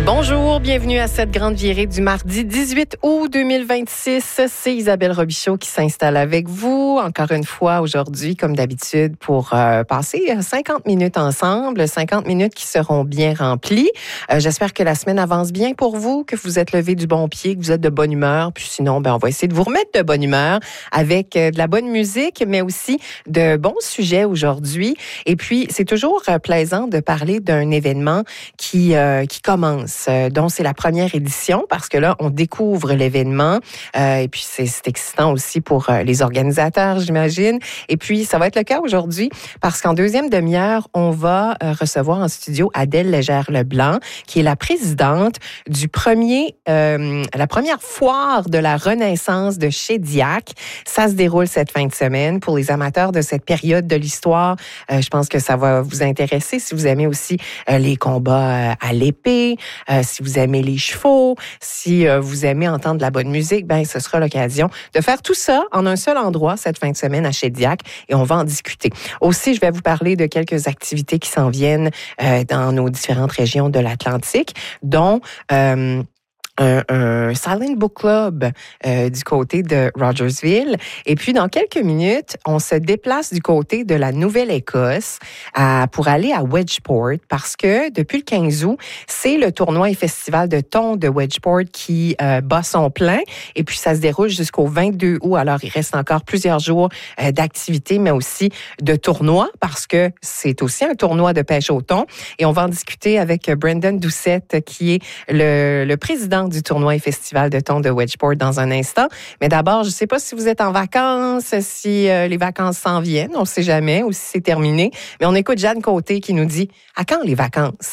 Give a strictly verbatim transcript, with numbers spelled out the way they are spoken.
Bonjour, bienvenue à cette grande virée du mardi dix-huit août deux mille vingt-six. C'est Isabelle Robichaud qui s'installe avec vous, encore une fois aujourd'hui, comme d'habitude, pour euh, passer cinquante minutes ensemble, cinquante minutes qui seront bien remplies. Euh, j'espère que la semaine avance bien pour vous, que vous êtes levé du bon pied, que vous êtes de bonne humeur. Puis sinon, ben, on va essayer de vous remettre de bonne humeur avec euh, de la bonne musique, mais aussi de bons sujets aujourd'hui. Et puis, c'est toujours euh, plaisant de parler d'un événement qui, euh, qui commence. Euh, dont c'est la première édition, parce que là, on découvre l'événement. Euh, et puis, c'est, c'est excitant aussi pour euh, les organisateurs, j'imagine. Et puis, ça va être le cas aujourd'hui, parce qu'en deuxième demi-heure, on va euh, recevoir en studio Adèle Légère-Leblanc, qui est la présidente du premier, euh, la première foire de la Renaissance de Shediac. Ça se déroule cette fin de semaine. Pour les amateurs de cette période de l'histoire, euh, je pense que ça va vous intéresser. Si vous aimez aussi euh, les combats euh, à l'épée, Euh, si vous aimez les chevaux, si euh, vous aimez entendre de la bonne musique, ben ce sera l'occasion de faire tout ça en un seul endroit cette fin de semaine à Shediac et on va en discuter. Aussi, je vais vous parler de quelques activités qui s'en viennent euh, dans nos différentes régions de l'Atlantique, dont euh, Un, un Silent Book Club euh, du côté de Rogersville. Et puis, dans quelques minutes, on se déplace du côté de la Nouvelle-Écosse à, pour aller à Wedgeport parce que depuis le quinze août, c'est le tournoi et festival de thon de Wedgeport qui euh, bat son plein. Et puis, ça se déroule jusqu'au vingt-deux août. Alors, il reste encore plusieurs jours euh, d'activité, mais aussi de tournoi parce que c'est aussi un tournoi de pêche au thon. Et on va en discuter avec Brendan Doucette, qui est le, le président du tournoi et festival de thon de Wedgeport dans un instant. Mais d'abord, je ne sais pas si vous êtes en vacances, si euh, les vacances s'en viennent, on ne sait jamais, ou si c'est terminé. Mais on écoute Jeanne Côté qui nous dit « À quand les vacances? »